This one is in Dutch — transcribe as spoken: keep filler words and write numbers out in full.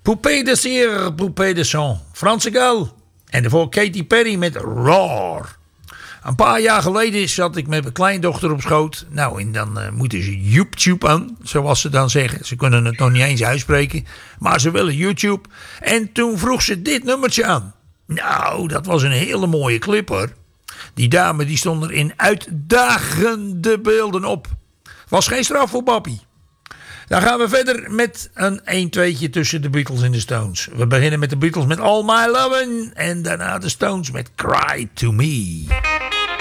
Poupée de cire, poupée de sang. Franse Gal. En daarvoor Katy Perry met Roar. Een paar jaar geleden zat ik met mijn kleindochter op schoot. Nou, en dan uh, moeten ze YouTube aan, zoals ze dan zeggen. Ze kunnen het nog niet eens uitspreken, maar ze willen YouTube. En toen vroeg ze dit nummertje aan. Nou, dat was een hele mooie clip hoor. Die dame die stond er in uitdagende beelden op. Was geen straf voor Bappie. Dan gaan we verder met een een-tweetje tussen de Beatles en de Stones. We beginnen met de Beatles met All My Lovin' en daarna de Stones met Cry To Me.